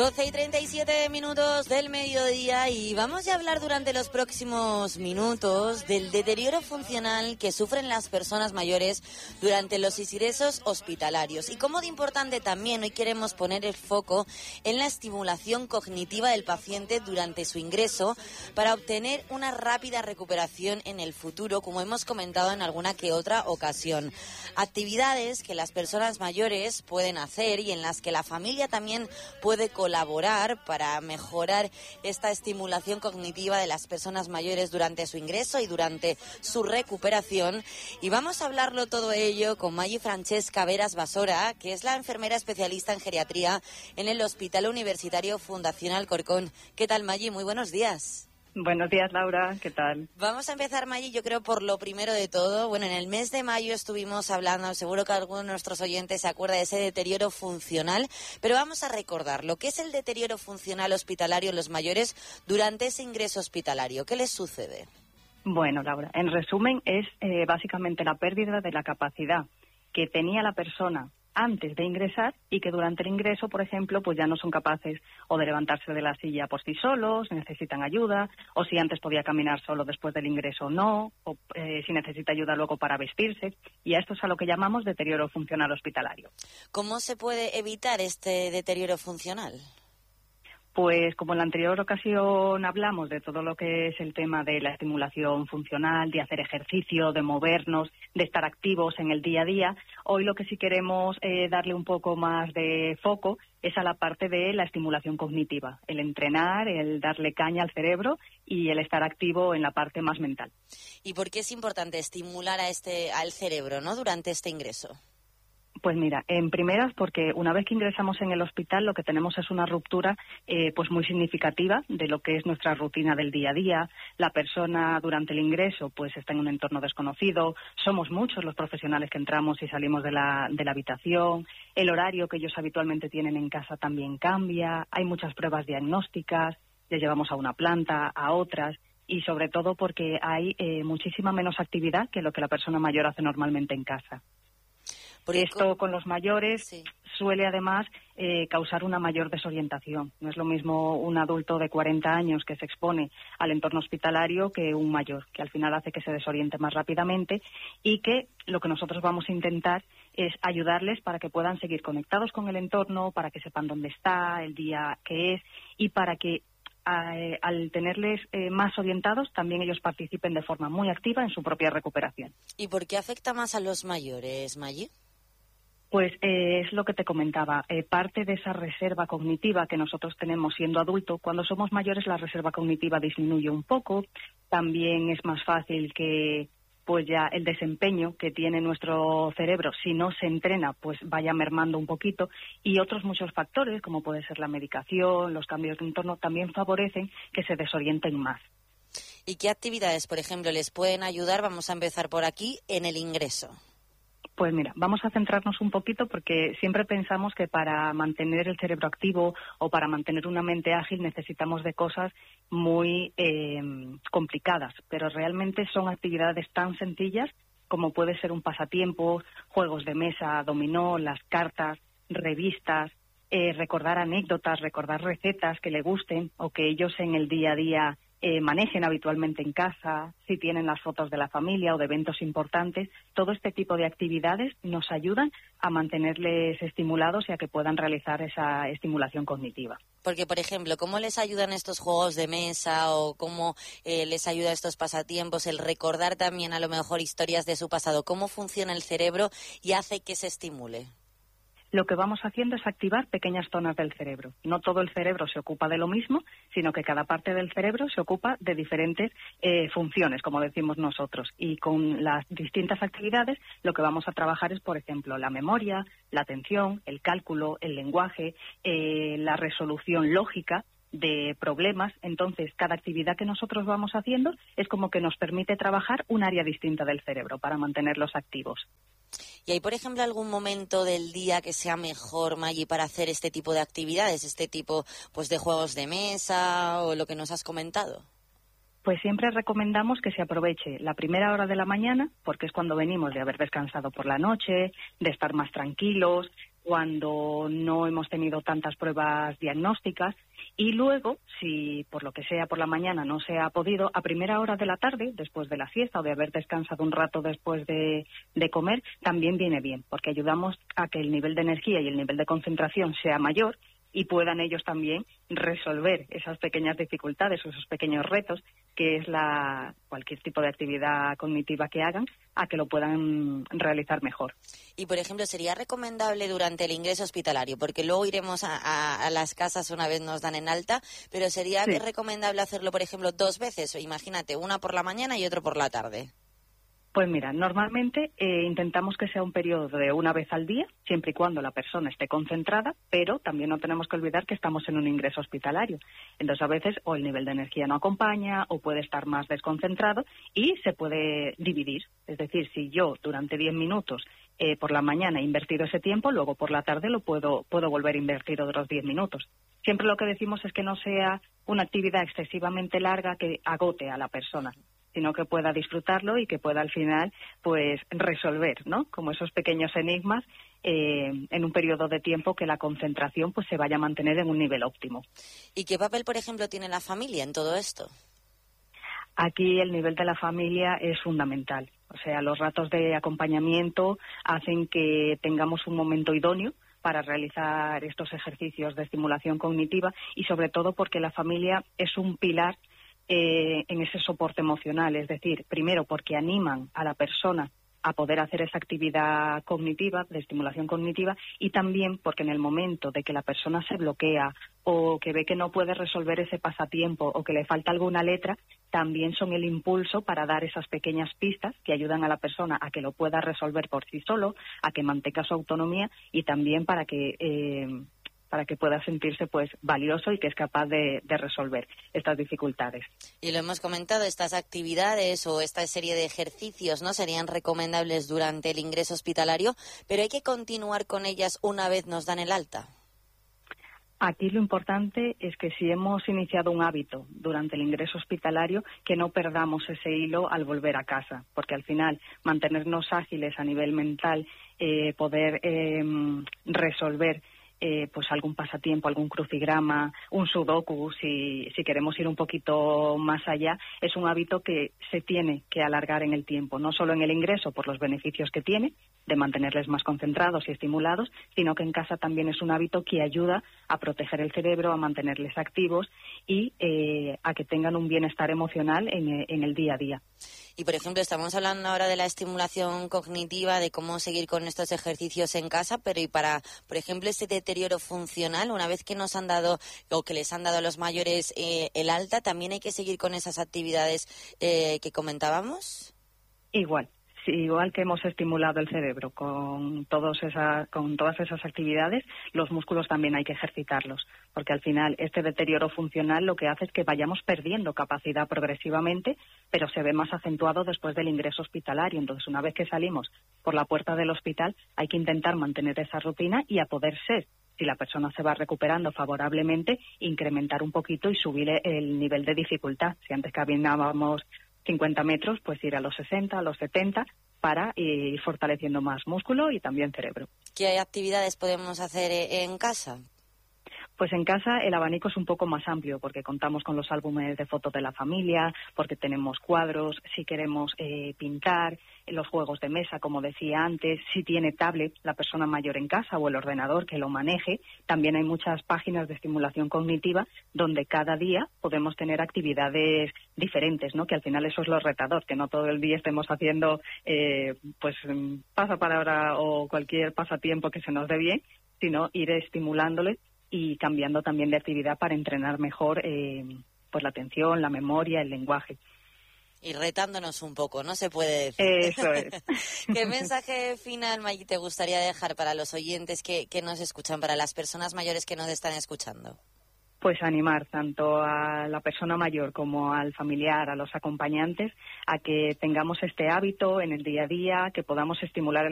12:37 del mediodía y vamos a hablar durante los próximos minutos del deterioro funcional que sufren las personas mayores durante los ingresos hospitalarios y cómo de importante también hoy queremos poner el foco en la estimulación cognitiva del paciente durante su ingreso para obtener una rápida recuperación en el futuro, como hemos comentado en alguna que otra ocasión. Actividades que las personas mayores pueden hacer y en las que la familia también puede colaborar para mejorar esta estimulación cognitiva de las personas mayores durante su ingreso y durante su recuperación. Y vamos a hablarlo todo ello con Maggi Francesca Veras Basora, que es la enfermera especialista en geriatría en el Hospital Universitario Fundación Alcorcón. ¿Qué tal, Maggi? Muy buenos días. Buenos días, Laura. ¿Qué tal? Vamos a empezar, Maggi, yo creo por lo primero de todo. Bueno, en el mes de mayo estuvimos hablando, seguro que alguno de nuestros oyentes se acuerda de ese deterioro funcional, pero vamos a recordar lo que es el deterioro funcional hospitalario en los mayores durante ese ingreso hospitalario. ¿Qué les sucede? Bueno, Laura, en resumen es básicamente la pérdida de la capacidad que tenía la persona antes de ingresar y que durante el ingreso, por ejemplo, pues ya no son capaces o de levantarse de la silla por sí solos, necesitan ayuda, o si antes podía caminar solo después del ingreso no, o si necesita ayuda luego para vestirse, y a esto es a lo que llamamos deterioro funcional hospitalario. ¿Cómo se puede evitar este deterioro funcional? Pues como en la anterior ocasión hablamos de todo lo que es el tema de la estimulación funcional, de hacer ejercicio, de movernos, de estar activos en el día a día, hoy lo que sí queremos darle un poco más de foco es a la parte de la estimulación cognitiva, el entrenar, el darle caña al cerebro y el estar activo en la parte más mental. ¿Y por qué es importante estimular al cerebro, ¿no?, durante este ingreso? Pues mira, en primeras porque una vez que ingresamos en el hospital lo que tenemos es una ruptura pues muy significativa de lo que es nuestra rutina del día a día. La persona durante el ingreso pues está en un entorno desconocido, somos muchos los profesionales que entramos y salimos de la habitación, el horario que ellos habitualmente tienen en casa también cambia, hay muchas pruebas diagnósticas, les llevamos a una planta, a otras, y sobre todo porque hay muchísima menos actividad que lo que la persona mayor hace normalmente en casa. Esto con los mayores sí suele además causar una mayor desorientación. No es lo mismo un adulto de 40 años que se expone al entorno hospitalario que un mayor, que al final hace que se desoriente más rápidamente y que lo que nosotros vamos a intentar es ayudarles para que puedan seguir conectados con el entorno, para que sepan dónde está, el día que es y para que al tenerles más orientados, también ellos participen de forma muy activa en su propia recuperación. ¿Y por qué afecta más a los mayores, Maggi? Pues es lo que te comentaba, parte de esa reserva cognitiva que nosotros tenemos siendo adulto, cuando somos mayores la reserva cognitiva disminuye un poco, también es más fácil que pues ya el desempeño que tiene nuestro cerebro, si no se entrena, pues vaya mermando un poquito, y otros muchos factores, como puede ser la medicación, los cambios de entorno, también favorecen que se desorienten más. ¿Y qué actividades, por ejemplo, les pueden ayudar? Vamos a empezar por aquí, en el ingreso. Pues mira, vamos a centrarnos un poquito porque siempre pensamos que para mantener el cerebro activo o para mantener una mente ágil necesitamos de cosas muy complicadas, pero realmente son actividades tan sencillas como puede ser un pasatiempo, juegos de mesa, dominó, las cartas, revistas, recordar anécdotas, recordar recetas que le gusten o que ellos en el día a día manejen habitualmente en casa, si tienen las fotos de la familia o de eventos importantes. Todo este tipo de actividades nos ayudan a mantenerles estimulados y a que puedan realizar esa estimulación cognitiva. Porque, por ejemplo, ¿cómo les ayudan estos juegos de mesa o cómo les ayuda estos pasatiempos, el recordar también a lo mejor historias de su pasado? ¿Cómo funciona el cerebro y hace que se estimule? Lo que vamos haciendo es activar pequeñas zonas del cerebro. No todo el cerebro se ocupa de lo mismo, sino que cada parte del cerebro se ocupa de diferentes funciones, como decimos nosotros. Y con las distintas actividades lo que vamos a trabajar es, por ejemplo, la memoria, la atención, el cálculo, el lenguaje, la resolución lógica de problemas. Entonces, cada actividad que nosotros vamos haciendo es como que nos permite trabajar un área distinta del cerebro para mantenerlos activos. ¿Y hay, por ejemplo, algún momento del día que sea mejor, Maggi, para hacer este tipo de actividades, este tipo pues de juegos de mesa o lo que nos has comentado? Pues siempre recomendamos que se aproveche la primera hora de la mañana, porque es cuando venimos de haber descansado por la noche, de estar más tranquilos, cuando no hemos tenido tantas pruebas diagnósticas. Y luego, si por lo que sea por la mañana no se ha podido, a primera hora de la tarde, después de la siesta o de haber descansado un rato después de comer, también viene bien, porque ayudamos a que el nivel de energía y el nivel de concentración sea mayor y puedan ellos también resolver esas pequeñas dificultades o esos pequeños retos que es cualquier tipo de actividad cognitiva que hagan, a que lo puedan realizar mejor. Y, por ejemplo, ¿sería recomendable durante el ingreso hospitalario? Porque luego iremos a las casas una vez nos dan en alta, pero ¿sería recomendable hacerlo, por ejemplo, 2 veces? O imagínate, una por la mañana y otra por la tarde. Pues mira, normalmente intentamos que sea un periodo de una vez al día, siempre y cuando la persona esté concentrada, pero también no tenemos que olvidar que estamos en un ingreso hospitalario. Entonces, a veces o el nivel de energía no acompaña o puede estar más desconcentrado y se puede dividir. Es decir, si yo durante 10 minutos por la mañana he invertido ese tiempo, luego por la tarde lo puedo volver a invertir otros 10 minutos. Siempre lo que decimos es que no sea una actividad excesivamente larga que agote a la persona, sino que pueda disfrutarlo y que pueda al final pues resolver, ¿no? Como esos pequeños enigmas en un periodo de tiempo que la concentración pues se vaya a mantener en un nivel óptimo. ¿Y qué papel, por ejemplo, tiene la familia en todo esto? Aquí el nivel de la familia es fundamental. O sea, los ratos de acompañamiento hacen que tengamos un momento idóneo para realizar estos ejercicios de estimulación cognitiva y sobre todo porque la familia es un pilar en ese soporte emocional, es decir, primero porque animan a la persona a poder hacer esa actividad cognitiva, de estimulación cognitiva, y también porque en el momento de que la persona se bloquea o que ve que no puede resolver ese pasatiempo o que le falta alguna letra, también son el impulso para dar esas pequeñas pistas que ayudan a la persona a que lo pueda resolver por sí solo, a que mantenga su autonomía y también para que pueda sentirse pues valioso y que es capaz de resolver estas dificultades. Y lo hemos comentado, estas actividades o esta serie de ejercicios no serían recomendables durante el ingreso hospitalario, pero hay que continuar con ellas una vez nos dan el alta. Aquí lo importante es que si hemos iniciado un hábito durante el ingreso hospitalario, que no perdamos ese hilo al volver a casa, porque al final mantenernos ágiles a nivel mental, poder resolver pues algún pasatiempo, algún crucigrama, un sudoku, si queremos ir un poquito más allá, es un hábito que se tiene que alargar en el tiempo, no solo en el ingreso por los beneficios que tiene, de mantenerles más concentrados y estimulados, sino que en casa también es un hábito que ayuda a proteger el cerebro, a mantenerles activos y a que tengan un bienestar emocional en el día a día. Y, por ejemplo, estamos hablando ahora de la estimulación cognitiva, de cómo seguir con estos ejercicios en casa, pero y para, por ejemplo, ese deterioro funcional, una vez que nos han dado o que les han dado a los mayores el alta, ¿también hay que seguir con esas actividades que comentábamos? Igual. Sí, igual que hemos estimulado el cerebro con todas esas actividades, los músculos también hay que ejercitarlos, porque al final este deterioro funcional lo que hace es que vayamos perdiendo capacidad progresivamente, pero se ve más acentuado después del ingreso hospitalario. Entonces, una vez que salimos por la puerta del hospital, hay que intentar mantener esa rutina y, a poder ser, si la persona se va recuperando favorablemente, incrementar un poquito y subir el nivel de dificultad. Si antes caminábamos 50 metros, pues ir a los 60, a los 70, para ir fortaleciendo más músculo y también cerebro. ¿Qué actividades podemos hacer en casa? Pues en casa el abanico es un poco más amplio porque contamos con los álbumes de fotos de la familia, porque tenemos cuadros, si queremos pintar, los juegos de mesa, como decía antes, si tiene tablet la persona mayor en casa o el ordenador que lo maneje. También hay muchas páginas de estimulación cognitiva donde cada día podemos tener actividades diferentes, ¿no? Que al final eso es lo retador, que no todo el día estemos haciendo pues pasapalabra o cualquier pasatiempo que se nos dé bien, sino ir estimulándole y cambiando también de actividad para entrenar mejor pues la atención, la memoria, el lenguaje. Y retándonos un poco, ¿no? Se puede decir. Eso es. ¿Qué mensaje final, Maggie, te gustaría dejar para los oyentes que nos escuchan, para las personas mayores que nos están escuchando? Pues animar tanto a la persona mayor como al familiar, a los acompañantes, a que tengamos este hábito en el día a día, que podamos estimular el